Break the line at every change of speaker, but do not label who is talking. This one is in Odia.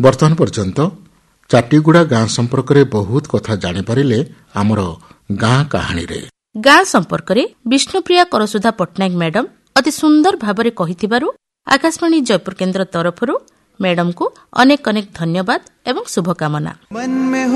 ବର୍ତ୍ତମାନ ପର୍ଯ୍ୟନ୍ତ ଚାଟିଗୁଡ଼ା ଗାଁ ସମ୍ପର୍କରେ ବହୁତ କଥା ଜାଣିପାରିଲେ ଆମର ଗାଁ କାହାଣୀରେ।
ଗାଁ ସମ୍ପର୍କରେ ବିଷ୍ଣୁପ୍ରିୟା କରସୁଧା ପଟ୍ଟନାୟକ ମ୍ୟାଡାମ ଅତି ସୁନ୍ଦର ଭାବରେ କହିଥିବାରୁ ଆକାଶବାଣୀ ଜୟପୁର କେନ୍ଦ୍ର ତରଫରୁ ମ୍ୟାଡାମକୁ ଅନେକ ଅନେକ ଧନ୍ୟବାଦ ଏବଂ ଶୁଭକାମନା।